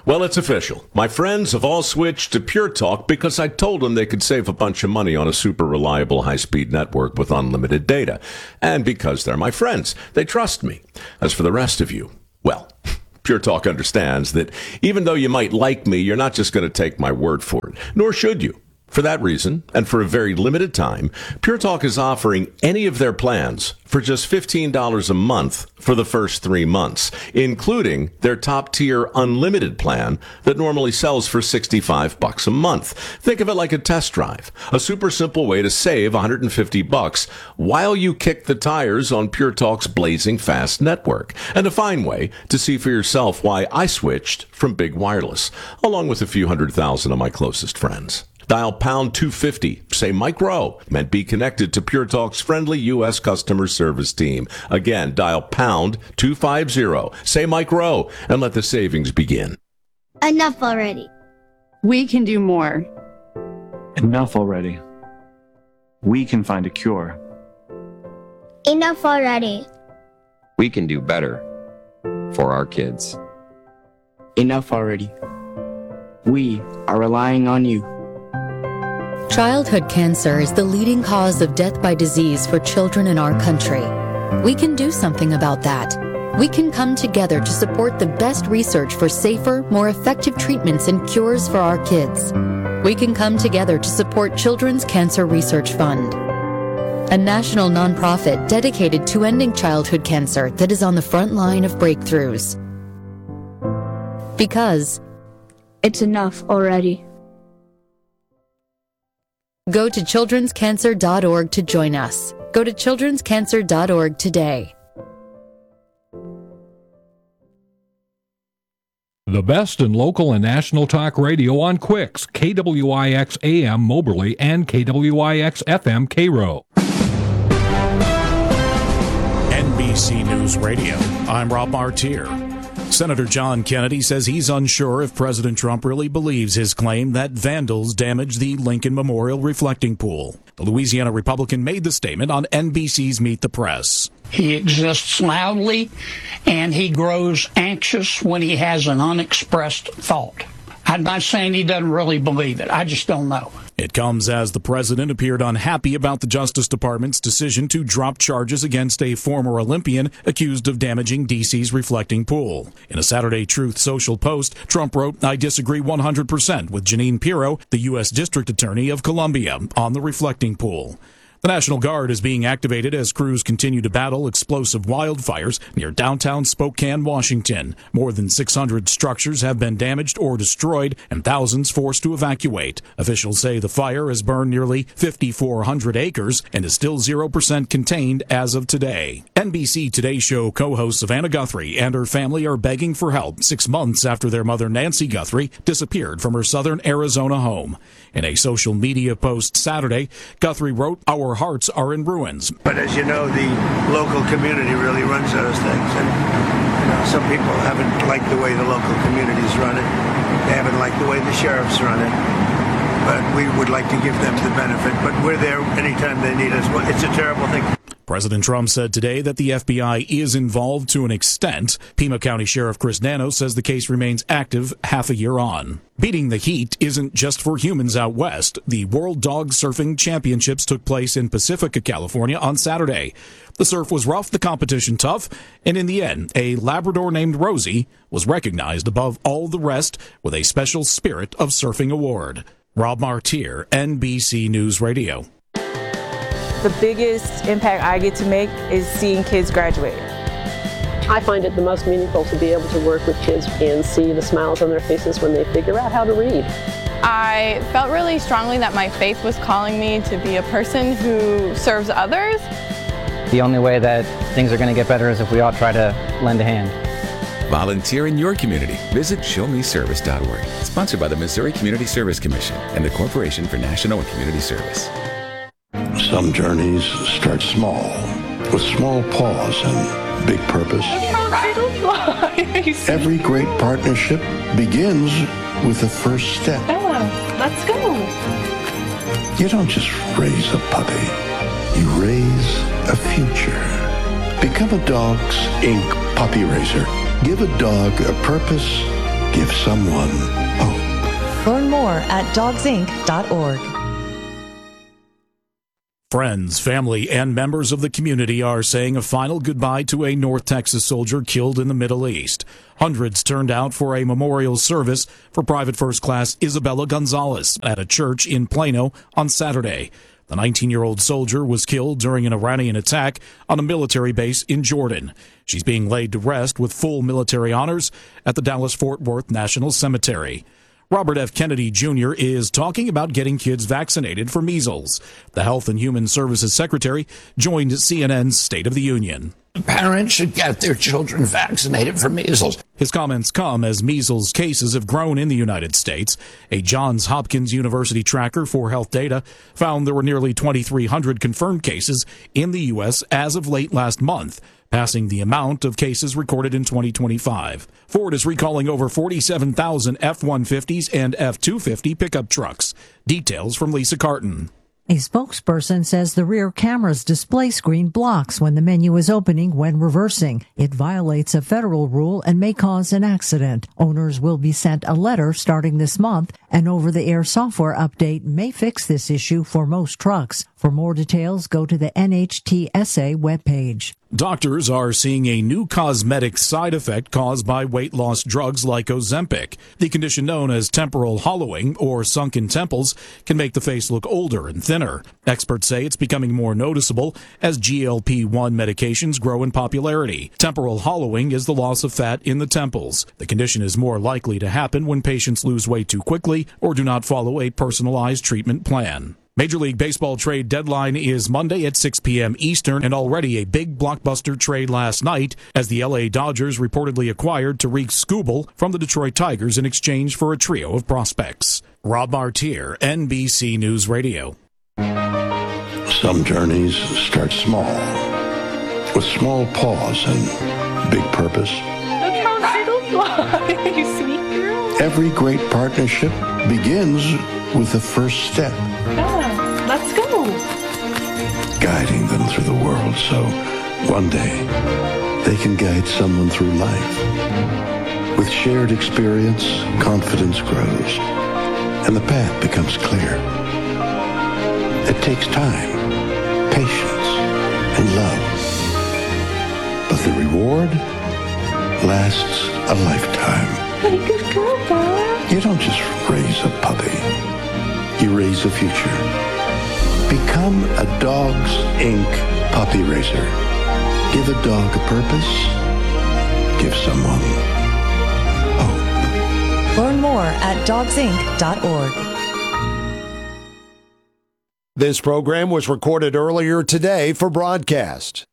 Well, it's official. My friends have all switched to Pure Talk because I told them they could save a bunch of money on a super reliable high-speed network with unlimited data. And because they're my friends, they trust me. As for the rest of you, well, Pure Talk understands that even though you might like me, you're not just going to take my word for it, nor should you. For that reason, and for a very limited time, Pure Talk is offering any of their plans for just $15 a month for the first 3 months, including their top-tier unlimited plan that normally sells for $65 a month. Think of it like a test drive, a super simple way to save $150 while you kick the tires on Pure Talk's blazing fast network, and a fine way to see for yourself why I switched from big wireless, along with a few 100,000 of my closest friends. Dial pound 250, say Mike Rowe, and be connected to Pure Talk's friendly U.S. customer service team. Again, dial pound 250, say Mike Rowe, and let the savings begin. Enough already. We can do more. Enough already. We can find a cure. Enough already. We can do better for our kids. Enough already. We are relying on you. Childhood cancer is the leading cause of death by disease for children in our country. We can do something about that. We can come together to support the best research for safer, more effective treatments and cures for our kids. We can come together to support Children's Cancer Research Fund, a national nonprofit dedicated to ending childhood cancer that is on the front line of breakthroughs. Because it's enough already. Go to childrenscancer.org to join us. Go to childrenscancer.org today. The best in local and national talk radio on Quicks, KWIX AM Moberly and KWIX FM Cairo. NBC News Radio, I'm Rob Martier. Senator John Kennedy says he's unsure if President Trump really believes his claim that vandals damaged the Lincoln Memorial reflecting pool. The Louisiana Republican made the statement on NBC's Meet the Press. He exists loudly, and he grows anxious when he has an unexpressed thought. I'm not saying he doesn't really believe it. I just don't know. It comes as the president appeared unhappy about the Justice Department's decision to drop charges against a former Olympian accused of damaging D.C.'s reflecting pool. In a Saturday Truth Social post, Trump wrote, "I disagree 100% with Jeanine Pirro, the U.S. District Attorney of Columbia, on the reflecting pool." The National Guard is being activated as crews continue to battle explosive wildfires near downtown Spokane, Washington. More than 600 structures have been damaged or destroyed and thousands forced to evacuate. Officials say the fire has burned nearly 5,400 acres and is still 0% contained as of today. NBC Today Show co-host Savannah Guthrie and her family are begging for help 6 months after their mother Nancy Guthrie disappeared from her southern Arizona home. In a social media post Saturday, Guthrie wrote, "Our hearts are in ruins." But as you know, the local community really runs those things. And some people haven't liked the way the local communities run it. They haven't liked the way the sheriffs run it. But we would like to give them the benefit. But we're there anytime they need us. Well, it's a terrible thing. President Trump said today that the FBI is involved to an extent. Pima County Sheriff Chris Nano says the case remains active half a year on. Beating the heat isn't just for humans out west. The World Dog Surfing Championships took place in Pacifica, California on Saturday. The surf was rough, the competition tough, and in the end, a Labrador named Rosie was recognized above all the rest with a special Spirit of Surfing award. Rob Martier, NBC News Radio. The biggest impact I get to make is seeing kids graduate. I find it the most meaningful to be able to work with kids and see the smiles on their faces when they figure out how to read. I felt really strongly that my faith was calling me to be a person who serves others. The only way that things are going to get better is if we all try to lend a hand. Volunteer in your community. Visit showmeservice.org. Sponsored by the Missouri Community Service Commission and the Corporation for National and Community Service. Some journeys start small, with small pause and big purpose. Every great partnership begins with the first step. Let's go. You don't just raise a puppy, you raise a future. Become a Dogs Inc. puppy raiser. Give a dog a purpose Give someone hope. Learn more at dogsinc.org. Friends, family, and members of the community are saying a final goodbye to a North Texas soldier killed in the Middle East. Hundreds turned out for a memorial service for Private First Class Isabella Gonzalez at a church in Plano on Saturday. The 19-year-old soldier was killed during an Iranian attack on a military base in Jordan. She's being laid to rest with full military honors at the Dallas-Fort Worth National Cemetery. Robert F. Kennedy Jr. is talking about getting kids vaccinated for measles. The Health and Human Services Secretary joined CNN's State of the Union. Parents should get their children vaccinated for measles. His comments come as measles cases have grown in the United States. A Johns Hopkins University tracker for health data found there were nearly 2,300 confirmed cases in the U.S. as of late last month, passing the amount of cases recorded in 2025. Ford is recalling over 47,000 F-150s and F-250 pickup trucks. Details from Lisa Carton. A spokesperson says the rear camera's display screen blocks when the menu is opening when reversing. It violates a federal rule and may cause an accident. Owners will be sent a letter starting this month. An over-the-air software update may fix this issue for most trucks. For more details, go to the NHTSA webpage. Doctors are seeing a new cosmetic side effect caused by weight loss drugs like Ozempic. The condition known as temporal hollowing or sunken temples can make the face look older and thinner. Experts say it's becoming more noticeable as GLP-1 medications grow in popularity. Temporal hollowing is the loss of fat in the temples. The condition is more likely to happen when patients lose weight too quickly or do not follow a personalized treatment plan. Major League Baseball trade deadline is Monday at 6 p.m. Eastern, and already a big blockbuster trade last night as the LA Dodgers reportedly acquired Tariq Skubal from the Detroit Tigers in exchange for a trio of prospects. Rob Martier, NBC News Radio. Some journeys start small, with small pause and big purpose. Look how little fly, you sweet girl. Every great partnership begins with the first step. Yeah, let's go. Guiding them through the world so one day they can guide someone through life. With shared experience, confidence grows, and the path becomes clear. It takes time, patience, and love. But the reward lasts a lifetime. What a good girl, Dad. You don't just raise a puppy. You raise a future. Become a Dogs Inc. puppy raiser. Give a dog a purpose. Give someone hope. Learn more at dogsinc.org. This program was recorded earlier today for broadcast.